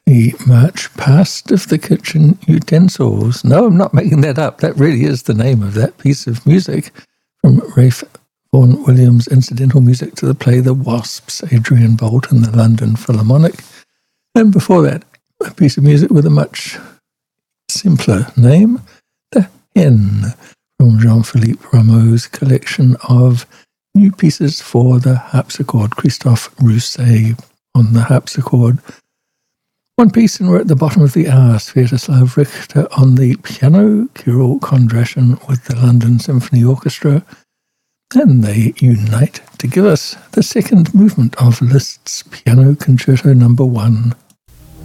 The March Past of the Kitchen Utensils. No, I'm not making that up. That really is the name of that piece of music from Ralph Vaughan Williams' incidental music to the play The Wasps, Adrian Boult and the London Philharmonic. And before that, a piece of music with a much simpler name, The Hen, from Jean-Philippe Rameau's collection of new pieces for the harpsichord, Christophe Rousset on the harpsichord. One piece, and we're at the bottom of the hour, Sviatoslav Richter on the piano, Kirill Kondrashin with the London Symphony Orchestra, and they unite to give us the second movement of Liszt's Piano Concerto No. 1.